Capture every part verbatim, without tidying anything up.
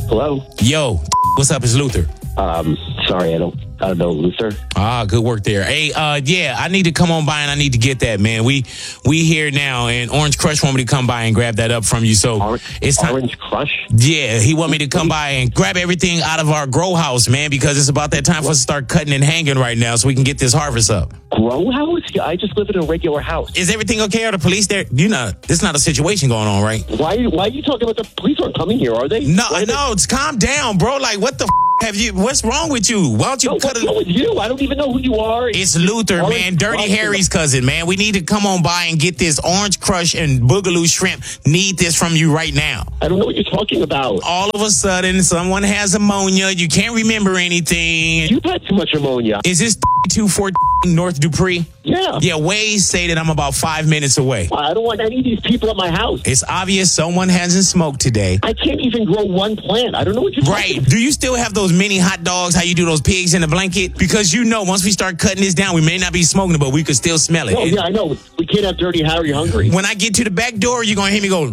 Hello? Yo, what's up? It's Luther. Um, sorry, I don't, I don't know Luther. Ah, good work there. Hey, uh, yeah, I need to come on by and I need to get that, man. We we here now, and Orange Crush want me to come by and grab that up from you. So Orange, it's time. Orange Crush? Yeah, he want me to come by and grab everything out of our grow house, man, because it's about that time for us to start cutting and hanging right now so we can get this harvest up. Grow house? I just live in a regular house. Is everything okay? Are the police there? You know, there's not a situation going on, right? Why, why are you talking about the police aren't coming here, are they? No, Why no, it's calm down, bro. Like, what the f- have you, what's wrong with you? Why don't you No, cut what's it? wrong with you? I don't even know who you are. It's Luther, Orange man. Dirty Crush. Harry's cousin, man. We need to come on by and get this Orange Crush and Boogaloo Shrimp. Need this from you right now. I don't know what you're talking about. All of a sudden, someone has ammonia. You can't remember anything. You've had too much ammonia. Is this two fourteen North Dupree? Yeah. Yeah, Waze say that I'm about five minutes away. I don't want any of these people at my house. It's obvious someone hasn't smoked today. I can't even grow one plant. I don't know what you're Right. talking about. Do you still have those mini hot dogs, how you do those pigs in a blanket? Because you know, once we start cutting this down, we may not be smoking it, but we could still smell it. No, yeah, I know. We can't have Dirty Harry hungry. When I get to the back door, you're going to hear me go...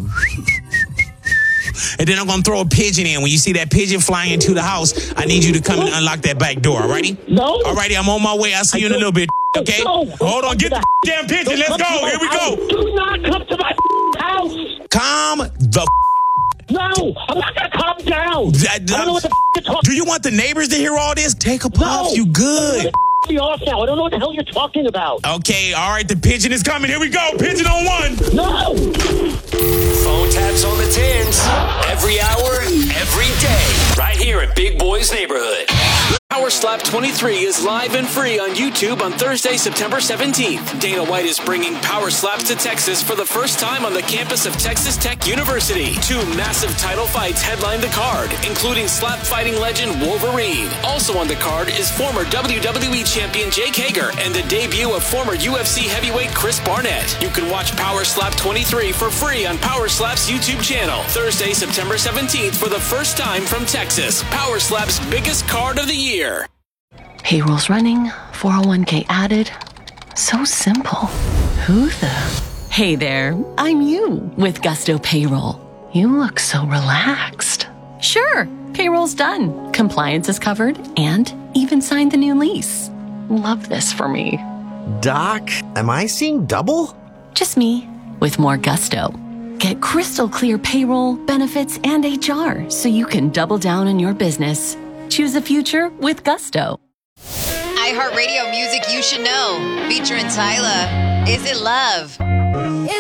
And then I'm going to throw a pigeon in. When you see that pigeon flying into the house, I need you to come and unlock that back door, all righty? No. All righty, I'm on my way. I'll see you in a little bit, okay? No. Hold on, get the damn pigeon. Let's go. Here we go. Do not come to my house. Calm the No, I'm not going to calm down. That- I don't know what the you're talking. Do you want the neighbors to hear all this? Take a puff. No. You good. Me off now. I don't know what the hell you're talking about. Okay, all right, the pigeon is coming. Here we go. Pigeon on one. No. Phone taps on the tins. Every hour, every day. Right here in Big Boy's neighborhood. Power Slap twenty-three is live and free on YouTube on Thursday, September seventeenth. Dana White is bringing Power Slaps to Texas for the first time on the campus of Texas Tech University. Two massive title fights headline the card, including slap fighting legend Wolverine. Also on the card is former W W E champion Jake Hager and the debut of former U F C heavyweight Chris Barnett. You can watch Power Slap twenty-three for free on Power Slap's YouTube channel. Thursday, September seventeenth for the first time from Texas. Power Slap's biggest card of the year. Payroll's running, four oh one k added. So simple. Who the? Hey there, I'm you with Gusto Payroll. You look so relaxed. Sure, payroll's done. Compliance is covered and even signed the new lease. Love this for me. Doc, am I seeing double? Just me with more gusto. Get crystal clear payroll, benefits, and H R so you can double down on your business. Choose a future with Gusto. iHeartRadio music you should know. Featuring Tyla. Is It Love?